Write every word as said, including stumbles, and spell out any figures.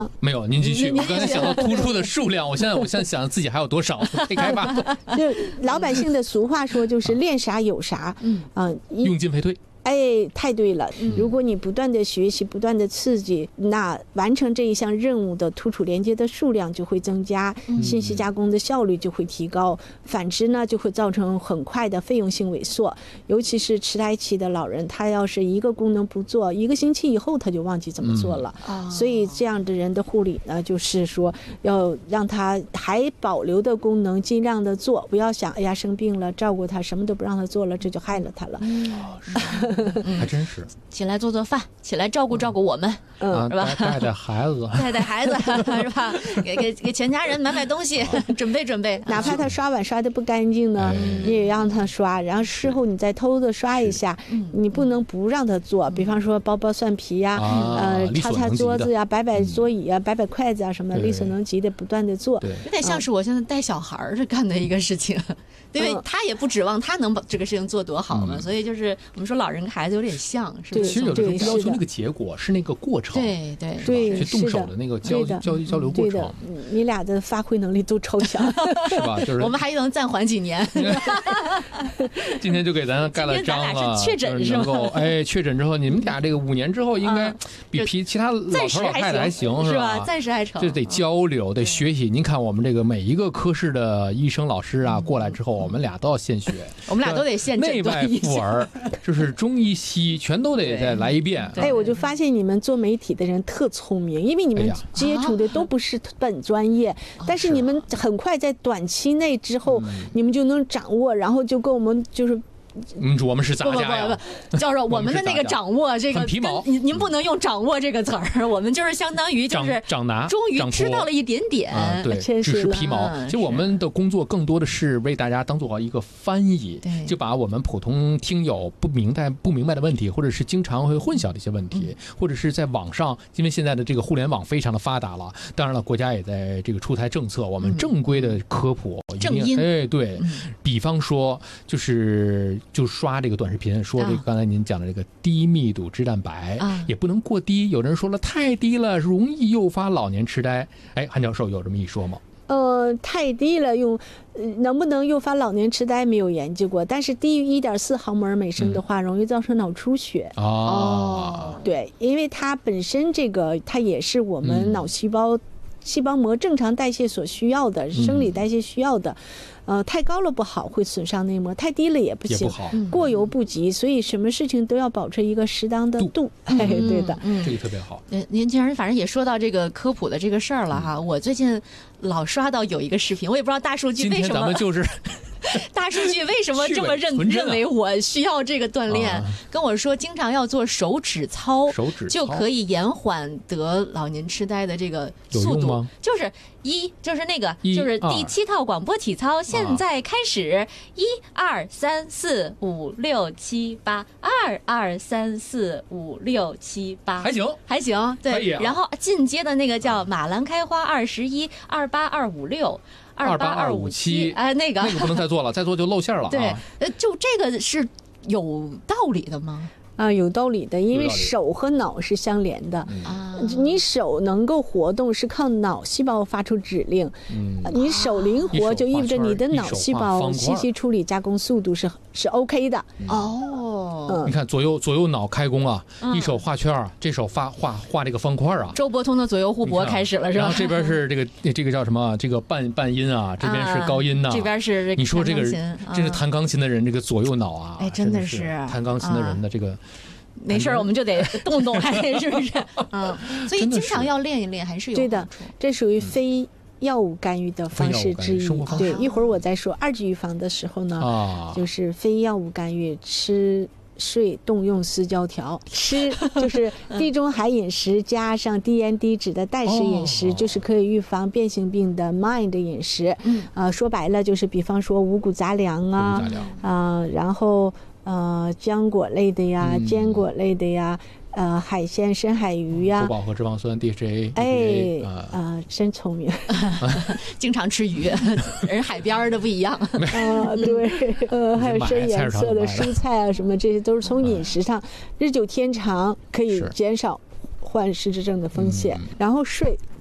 没有，您继续。我刚才想到突出的数量，我现在我现在想自己还有多少可以开发。 就老百姓的俗话说，就是练啥有啥，嗯啊、呃， 用进废退。 哎，太对了！如果你不断的学习，不断的刺激，那完成这一项任务的突触连接的数量就会增加，信息加工的效率就会提高。反之呢，就会造成很快的费用性萎缩。尤其是迟来期的老人，他要是一个功能不做，一个星期以后他就忘记怎么做了。嗯、所以这样的人的护理呢，就是说要让他还保留的功能尽量的做，不要想哎呀生病了照顾他，什么都不让他做了，这就害了他了。 嗯还真是， 起来做做饭，起来照顾照顾我们， 嗯， 是吧？ 带带孩子， 带带孩子，是吧？给给给全家人买买东西，准备准备。 哪怕他刷碗刷的不干净呢，你也让他刷，然后事后你再偷偷的刷一下。你不能不让他做，比方说剥剥蒜皮呀，呃，擦擦桌子呀，摆摆桌椅呀，摆摆筷子啊，什么力所能及的不断的做。 有点像是我现在带小孩儿干的一个事情，因为他也不指望他能把这个事情做多好嘛，所以就是我们说老人跟孩子有点像，是不是？ 其实有的时候不要求那个结果，是那个过程， 对对对， 去动手的那个交交交流过程。 你俩的发挥能力都超强， 是吧？就是我们还能暂缓几年。 今天就给咱盖了章了， 确诊是吗？哎，确诊之后，你们俩这个五年之后应该比其其他老头老太太还行， 是吧？暂时还成， 这得交流，得学习。您看我们这个每一个科室的医生老师啊，过来之后，我们俩都要现学， 我们俩都得现内外妇儿，就是中医西医全都得再来一遍。 哎，我就发现你们做媒体的人特聪明，因为你们接触的都不是本专业，但是你们很快在短期内之后，你们就能掌握，然后就跟我们就是。 嗯，我们是杂家呀， 不不不，教授，我们的那个掌握这个， 皮毛， 您您不能用掌握这个词儿，我们就是相当于就是掌拿， 终于知道了一点点， 啊、对，只是皮毛。其实我们的工作更多的是为大家当做一个翻译，就把我们普通听友不明白不明白的问题，或者是经常会混淆的一些问题，嗯、或者是在网上，因为现在的这个互联网非常的发达了，当然了，国家也在这个出台政策，我们正规的科普， 嗯、正音， 哎，对，嗯、比方说就是就刷这个短视频，说这个刚才您讲的这个低密度脂蛋白，啊、也不能过低，有人说了太低了，容易诱发老年痴呆。哎，韩教授有这么一说吗？ 呃，太低了，用能不能诱发老年痴呆没有研究过，但是低于 一点四毫摩尔每升的话，嗯、容易造成脑出血。 哦， 对，因为它本身这个它也是我们脑细胞、嗯、细胞膜正常代谢所需要的，生理代谢需要的。呃，太高了不好，会损伤内膜；太低了也不行， 也不好， 过犹不及。所以什么事情都要保持一个适当的度。哎，对的， 嗯，这个特别好。 您既然反正也说到这个科普的这个事儿了哈，嗯、我最近老刷到有一个视频，我也不知道大数据为什么。 今天咱们就是。 大数据为什么这么认认为我需要这个锻炼？啊、跟我说，经常要做手指操， 手指就可以延缓得老年痴呆的这个速度。就是一，就是那个，就是第七套广播体操，现在开始，一二三四五六七八，二二三四五六七八， 还行， 还行，对。啊、然后进阶的那个叫马兰开花二十一，二八二五六。 二八二五七， 哎，那个那个不能再做了，再做就露馅了。 对，呃，就这个是有道理的吗？ 啊，有道理的，因为手和脑是相连的啊。你手能够活动是靠脑细胞发出指令，嗯，你手灵活就意味着你的脑细胞信息处理加工速度是是 OK 的。 哦， 嗯，你看左右左右脑开工啊，一手画圈，这手画画画这个方块啊。 周伯通的左右互搏开始了是吧？ 然后这边是这个这个叫什么？这个半半音啊，这边是高音呐， 这边是你说这个这是弹钢琴的人，这个左右脑啊， 哎，真的是弹钢琴的人的这个。 没事，我们就得动动，还是不是？嗯，所以经常要练一练，还是有对的。这属于非药物干预的方式之一。对，一会儿我再说二级预防的时候呢，啊、就是非药物干预，吃、睡、动用私胶条，吃就是地中海饮食加上低盐低脂的代食饮食，哦、就是可以预防变性病的 mind 饮食。嗯，啊、呃，说白了就是，比方说五谷杂粮啊，啊、呃，然后。呃，浆果类的呀，嗯、坚果类的呀，呃，海鲜、深海鱼呀， 不饱和脂肪酸 D H A， 哎，啊、呃，真聪明， 经常吃鱼，人海边的不一样。 啊，对，呃，还有深颜色的蔬菜啊，什么这些都是从饮食上日久天长可以减少患失智症的风险。然后睡